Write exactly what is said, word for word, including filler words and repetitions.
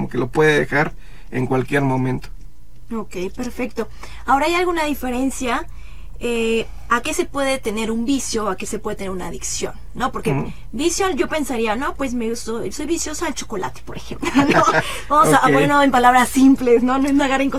como que lo puede dejar en cualquier momento. Ok, perfecto. Ahora, ¿hay alguna diferencia eh, a qué se puede tener un vicio, a qué se puede tener una adicción? ¿No? Porque uh-huh. vicio, yo pensaría, no, pues me soy, soy viciosa al chocolate, por ejemplo, ¿no? Vamos okay. a ponerlo en palabras simples, ¿no? No es negar en